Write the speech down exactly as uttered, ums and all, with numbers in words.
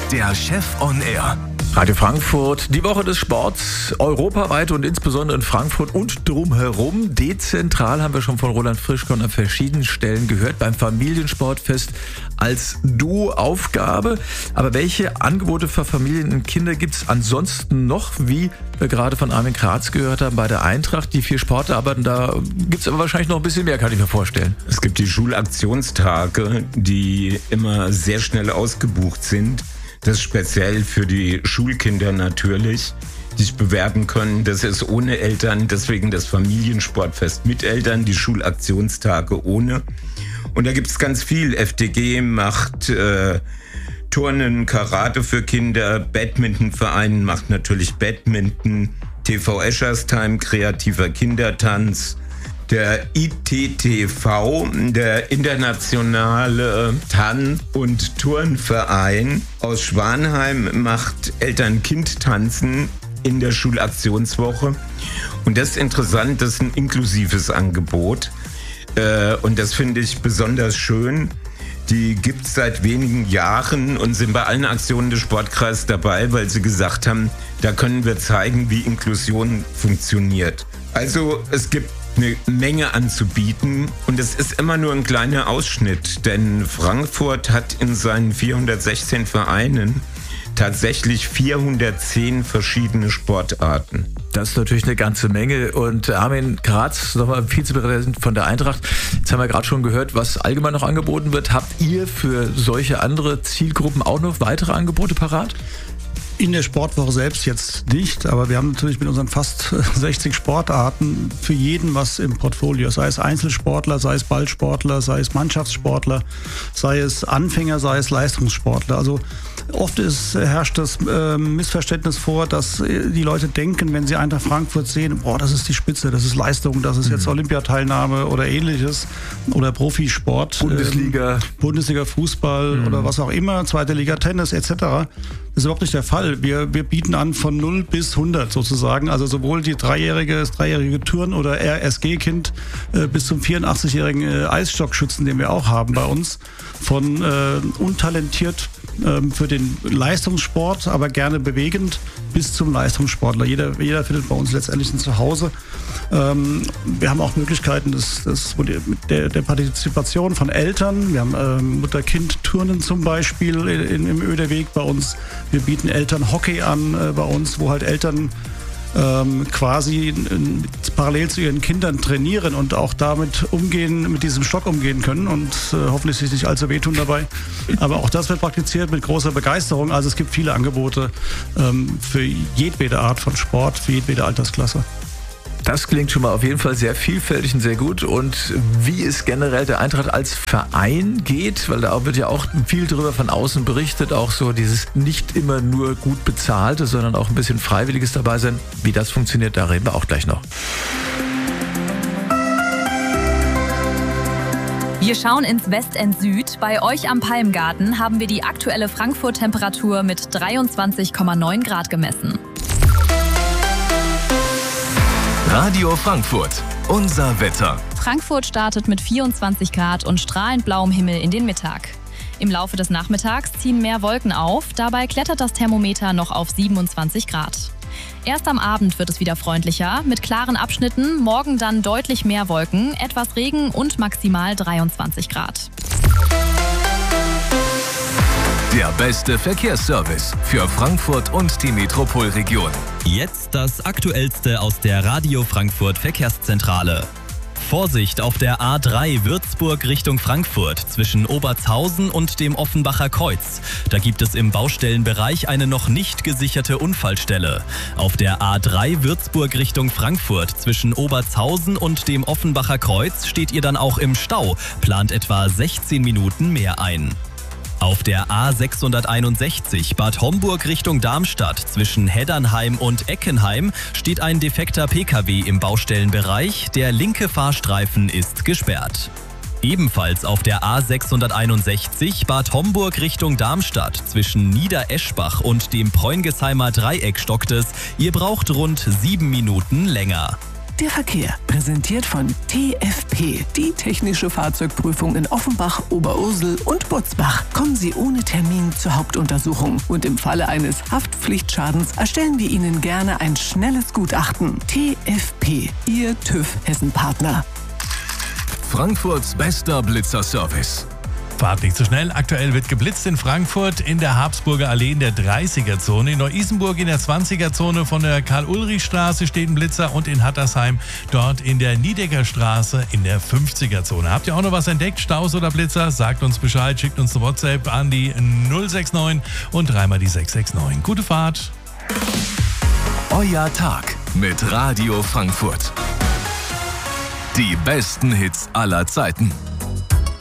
der Chef on Air. Radio Frankfurt, die Woche des Sports, europaweit und insbesondere in Frankfurt und drumherum. Dezentral haben wir schon von Roland Frischkorn an verschiedenen Stellen gehört, beim Familiensportfest als Duo-Aufgabe. Aber welche Angebote für Familien und Kinder gibt es ansonsten noch, wie wir gerade von Armin Kratz gehört haben, bei der Eintracht? Die vier Sportarbeiten, da gibt es aber wahrscheinlich noch ein bisschen mehr, kann ich mir vorstellen. Es gibt die Schulaktionstage, die immer sehr schnell ausgebucht sind. Das ist speziell für die Schulkinder natürlich, die sich bewerben können. Das ist ohne Eltern, deswegen das Familiensportfest mit Eltern, die Schulaktionstage ohne. Und da gibt es ganz viel. F D G macht äh, Turnen, Karate für Kinder, Badmintonverein macht natürlich Badminton, T V Escherstein, kreativer Kindertanz. Der I T T V, der internationale Tanz- und Turnverein aus Schwanheim, macht Eltern-Kind-Tanzen in der Schulaktionswoche. Und das ist interessant, das ist ein inklusives Angebot. Und das finde ich besonders schön. Die gibt es seit wenigen Jahren und sind bei allen Aktionen des Sportkreises dabei, weil sie gesagt haben, da können wir zeigen, wie Inklusion funktioniert. Also es gibt eine Menge anzubieten und es ist immer nur ein kleiner Ausschnitt, denn Frankfurt hat in seinen vierhundertsechzehn Vereinen tatsächlich vierhundertzehn verschiedene Sportarten. Das ist natürlich eine ganze Menge. Und Armin Kratz, nochmal Vizepräsident von der Eintracht. Jetzt haben wir gerade schon gehört, was allgemein noch angeboten wird. Habt ihr für solche andere Zielgruppen auch noch weitere Angebote parat? In der Sportwoche selbst jetzt nicht, aber wir haben natürlich mit unseren fast sechzig Sportarten für jeden was im Portfolio. Sei es Einzelsportler, sei es Ballsportler, sei es Mannschaftssportler, sei es Anfänger, sei es Leistungssportler. Also oft ist, herrscht das äh, Missverständnis vor, dass die Leute denken, wenn sie Eintracht Frankfurt sehen, boah, das ist die Spitze, das ist Leistung, das ist jetzt Olympiateilnahme oder ähnliches oder Profisport. Bundesliga. Ähm, Bundesliga Fußball mhm. oder was auch immer, zweite Liga Tennis et cetera. Das ist überhaupt nicht der Fall. Wir, wir bieten an von null bis hundert sozusagen. Also sowohl die dreijährige, das dreijährige Turn- oder R S G-Kind äh, bis zum vierundachtzigjährigen äh, Eisstockschützen, den wir auch haben bei uns. Von äh, untalentiert äh, für den Leistungssport, aber gerne bewegend, bis zum Leistungssportler. Jeder, jeder findet bei uns letztendlich ein Zuhause. Ähm, wir haben auch Möglichkeiten des, des, der, der Partizipation von Eltern. Wir haben äh, Mutter-Kind-Turnen zum Beispiel in, im Öderweg bei uns. Wir bieten Elternhockey an äh, bei uns, wo halt Eltern ähm, quasi in, parallel zu ihren Kindern trainieren und auch damit umgehen, mit diesem Stock umgehen können und äh, hoffentlich sich nicht allzu wehtun dabei. Aber auch das wird praktiziert mit großer Begeisterung. Also es gibt viele Angebote ähm, für jedwede Art von Sport, für jedwede Altersklasse. Das klingt schon mal auf jeden Fall sehr vielfältig und sehr gut. Und wie es generell der Eintracht als Verein geht, weil da wird ja auch viel drüber von außen berichtet, auch so dieses nicht immer nur gut bezahlte, sondern auch ein bisschen Freiwilliges dabei sein. Wie das funktioniert, da reden wir auch gleich noch. Wir schauen ins Westend Süd. Bei euch am Palmgarten haben wir die aktuelle Frankfurt-Temperatur mit dreiundzwanzig Komma neun Grad gemessen. Radio Frankfurt, unser Wetter. Frankfurt startet mit vierundzwanzig Grad und strahlend blauem Himmel in den Mittag. Im Laufe des Nachmittags ziehen mehr Wolken auf, dabei klettert das Thermometer noch auf siebenundzwanzig Grad. Erst am Abend wird es wieder freundlicher, mit klaren Abschnitten, morgen dann deutlich mehr Wolken, etwas Regen und maximal dreiundzwanzig Grad. Der beste Verkehrsservice für Frankfurt und die Metropolregion. Jetzt das Aktuellste aus der Radio Frankfurt Verkehrszentrale. Vorsicht auf der A drei Würzburg Richtung Frankfurt zwischen Obertshausen und dem Offenbacher Kreuz. Da gibt es im Baustellenbereich eine noch nicht gesicherte Unfallstelle. Auf der A drei Würzburg Richtung Frankfurt zwischen Obertshausen und dem Offenbacher Kreuz steht ihr dann auch im Stau, plant etwa sechzehn Minuten mehr ein. Auf der A sechshunderteinundsechzig Bad Homburg Richtung Darmstadt zwischen Heddernheim und Eckenheim steht ein defekter P K W im Baustellenbereich. Der linke Fahrstreifen ist gesperrt. Ebenfalls auf der A sechshunderteinundsechzig Bad Homburg Richtung Darmstadt zwischen Niedereschbach und dem Preungesheimer Dreieck stockt es. Ihr braucht rund sieben Minuten länger. Der Verkehr, präsentiert von T F P, die technische Fahrzeugprüfung in Offenbach, Oberursel und Butzbach. Kommen Sie ohne Termin zur Hauptuntersuchung und im Falle eines Haftpflichtschadens erstellen wir Ihnen gerne ein schnelles Gutachten. T F P, Ihr TÜV Hessen-Partner. Frankfurts bester Blitzerservice. Fahrt nicht zu schnell. Aktuell wird geblitzt in Frankfurt in der Habsburger Allee in der dreißiger-Zone. In Neu-Isenburg in der zwanziger-Zone von der Karl-Ulrich-Straße steht ein Blitzer und in Hattersheim dort in der Niedecker-Straße in der fünfziger-Zone. Habt ihr auch noch was entdeckt? Staus oder Blitzer? Sagt uns Bescheid, schickt uns eine WhatsApp an die null sechs neun und dreimal die sechs sechs neun. Gute Fahrt. Euer Tag mit Radio Frankfurt. Die besten Hits aller Zeiten.